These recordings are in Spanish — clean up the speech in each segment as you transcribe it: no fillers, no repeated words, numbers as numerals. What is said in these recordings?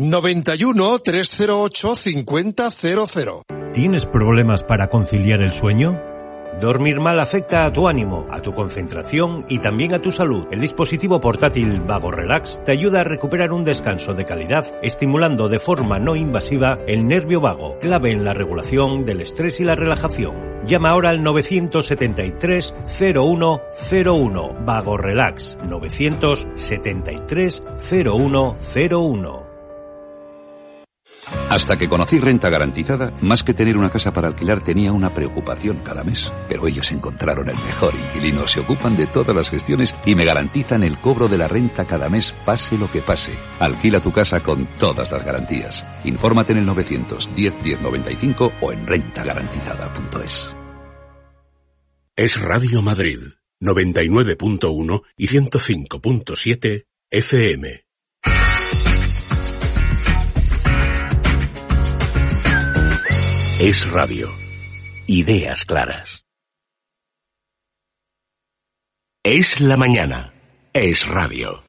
91 308 5000. ¿Tienes problemas para conciliar el sueño? Dormir mal afecta a tu ánimo, a tu concentración y también a tu salud. El dispositivo portátil Vago Relax te ayuda a recuperar un descanso de calidad, estimulando de forma no invasiva el nervio vago, clave en la regulación del estrés y la relajación. Llama ahora al 973 0101. Vago Relax 973 0101. Hasta que conocí Renta Garantizada, más que tener una casa para alquilar tenía una preocupación cada mes. Pero ellos encontraron el mejor inquilino, se ocupan de todas las gestiones y me garantizan el cobro de la renta cada mes, pase lo que pase. Alquila tu casa con todas las garantías. Infórmate en el 910 1095 o en rentagarantizada.es. Es Radio Madrid, 99.1 y 105.7 FM. Es Radio. Ideas claras. Es la mañana. Es Radio.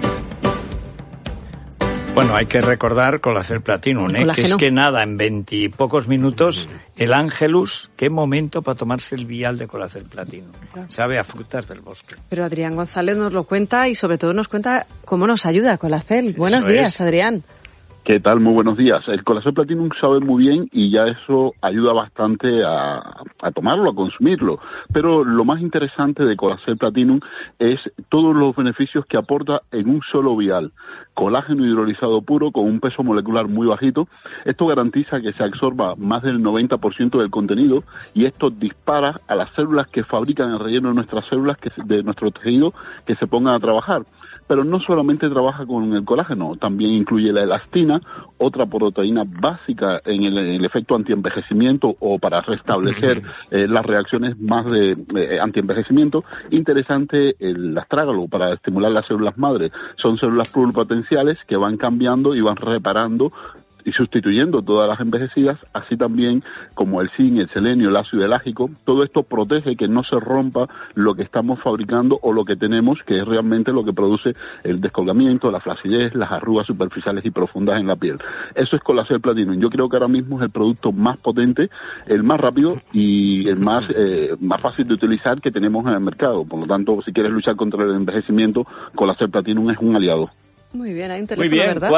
Bueno, hay que recordar Colacel Platinum, que es que nada, en 20 y pocos minutos, el Ángelus, qué momento para tomarse el vial de Colacel Platinum. Sabe a frutas del bosque. Pero Adrián González nos lo cuenta y sobre todo nos cuenta cómo nos ayuda Colacel. Buenos días, Adrián. ¿Qué tal? Muy buenos días. El Colacel Platinum sabe muy bien y ya eso ayuda bastante a tomarlo, a consumirlo. Pero lo más interesante de Colacel Platinum es todos los beneficios que aporta en un solo vial. Colágeno hidrolizado puro con un peso molecular muy bajito. Esto garantiza que se absorba más del 90% del contenido y esto dispara a las células que fabrican el relleno de nuestras células, de nuestro tejido, que se pongan a trabajar. Pero no solamente trabaja con el colágeno, también incluye la elastina, otra proteína básica en el efecto antienvejecimiento o para restablecer las reacciones más de antienvejecimiento. Interesante el astrágalo para estimular las células madre. Son células pluripotenciales que van cambiando y van reparando y sustituyendo todas las envejecidas, así también como el zinc, el selenio, el ácido elágico. Todo esto protege que no se rompa lo que estamos fabricando o lo que tenemos, que es realmente lo que produce el descolgamiento, la flacidez, las arrugas superficiales y profundas en la piel. Eso es Colacel Platinum. Yo creo que ahora mismo es el producto más potente, el más rápido y el más fácil de utilizar que tenemos en el mercado. Por lo tanto, si quieres luchar contra el envejecimiento, Colacel Platinum es un aliado. Muy bien, hay un teléfono, muy bien, ¿verdad?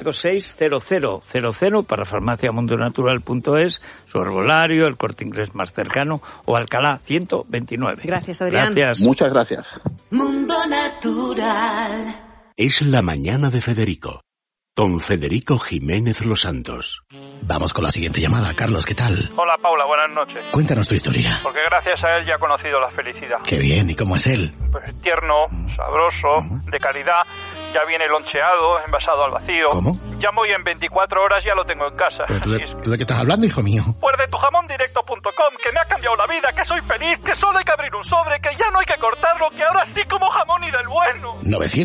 446-0000 para farmaciamundonatural.es, su herbolario, el Corte Inglés más cercano o Alcalá 129. Gracias, Adrián. Gracias. Muchas gracias. Mundo Natural. Es la mañana de Federico, con Federico Jiménez Los Santos. Vamos con la siguiente llamada. Carlos, ¿qué tal? Hola, Paula, buenas noches. Cuéntanos tu historia. Porque gracias a él ya he conocido la felicidad. Qué bien, ¿y cómo es él? Pues tierno, sabroso, de calidad, ya viene loncheado, envasado al vacío. ¿Cómo? Ya muy en 24 horas ya lo tengo en casa. ¿Pero tú de qué estás hablando, hijo mío? Pues de tujamondirecto.com, que me ha cambiado la vida, que soy feliz, que solo hay que abrir un sobre, que ya no hay que cortarlo, que ahora sí como jamón y del bueno.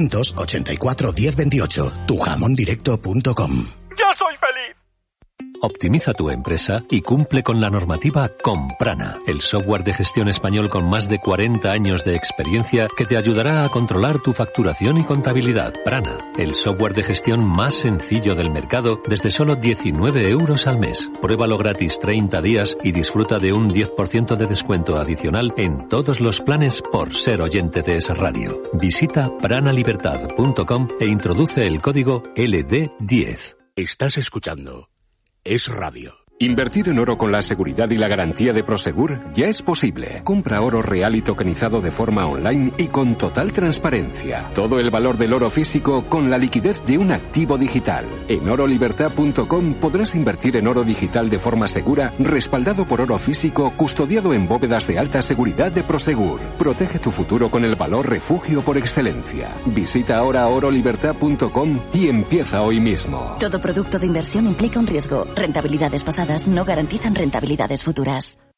984 1028, tujamondirecto.com. ¡Ya soy feliz! Optimiza tu empresa y cumple con la normativa con Prana, el software de gestión español con más de 40 años de experiencia que te ayudará a controlar tu facturación y contabilidad. Prana, el software de gestión más sencillo del mercado desde solo 19 euros al mes. Pruébalo gratis 30 días y disfruta de un 10% de descuento adicional en todos los planes por ser oyente de Es Radio. Visita pranalibertad.com e introduce el código LD10. Estás escuchando Es Radio. Invertir en oro con la seguridad y la garantía de Prosegur ya es posible. Compra oro real y tokenizado de forma online y con total transparencia. Todo el valor del oro físico con la liquidez de un activo digital. En orolibertad.com podrás invertir en oro digital de forma segura, respaldado por oro físico, custodiado en bóvedas de alta seguridad de Prosegur. Protege tu futuro con el valor refugio por excelencia. Visita ahora orolibertad.com y empieza hoy mismo. Todo producto de inversión implica un riesgo. Rentabilidades pasadas no garantizan rentabilidades futuras.